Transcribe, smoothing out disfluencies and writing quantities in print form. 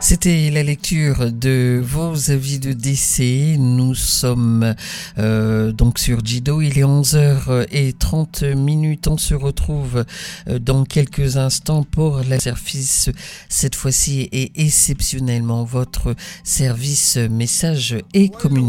C'était la lecture de vos avis de décès. Nous sommes donc sur Jido. Il est 11h30. On se retrouve dans quelques instants pour le service, cette fois-ci et exceptionnellement votre service message et communication.